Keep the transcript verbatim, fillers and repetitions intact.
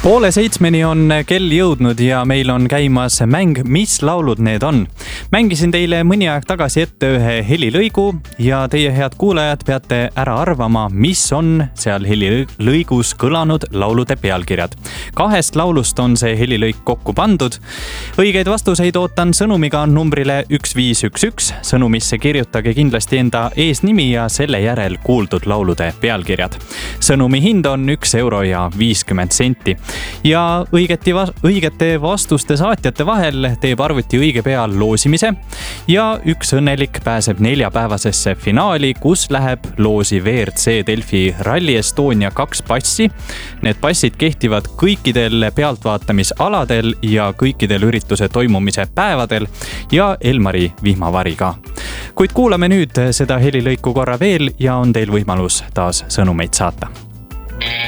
Poole seitsmeni on kell jõudnud ja meil on käimas mäng Mis laulud need on? Mängisin teile mõni aeg tagasi ette ühe helilõigu ja teie head kuulajad peate ära arvama, mis on seal helilõigus kõlanud laulude pealkirjad. Kahest laulust on see helilõik kokku pandud. Õigeid vastuseid ootan sõnumiga numbrile üks viis üks üks. Sõnumisse kirjutage kindlasti enda eesnimi ja selle järel kuuldud laulude pealkirjad. Sõnumi hind on üks euro ja viiskümmend senti. Ja õigeti, õigete vastuste saatjate vahel teeb arvuti õige pea loosimise ja üks õnnelik pääseb neljapäevasesse finaali, kus läheb loosi V R C Delfi Rally Estonia kaks passi. Need passid kehtivad kõikidel pealtvaatamisaladel ja kõikidel ürituse toimumise päevadel ja Elmari vihmavariga. Kuid kuulame nüüd seda helilõiku korra veel ja on teil võimalus taas sõnumeid saata.